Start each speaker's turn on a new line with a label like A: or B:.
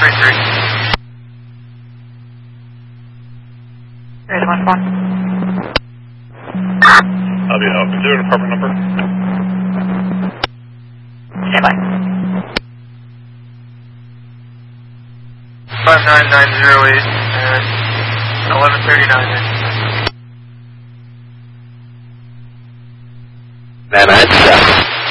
A: 1133. Hey, my phone.
B: Is there an apartment number?
A: Stand by. 59908 and 1139.
C: Van Nuys.